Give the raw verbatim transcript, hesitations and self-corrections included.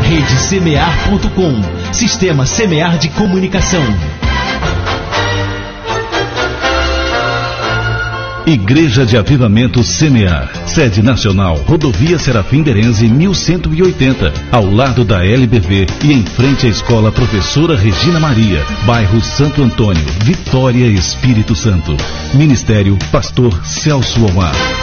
Rede Semear ponto com. Sistema Semear de Comunicação. Igreja de Avivamento Semear, sede nacional, Rodovia Serafim Berenze mil cento e oitenta, ao lado da L B V e em frente à Escola Professora Regina Maria, bairro Santo Antônio, Vitória, Espírito Santo. Ministério Pastor Celso Omar.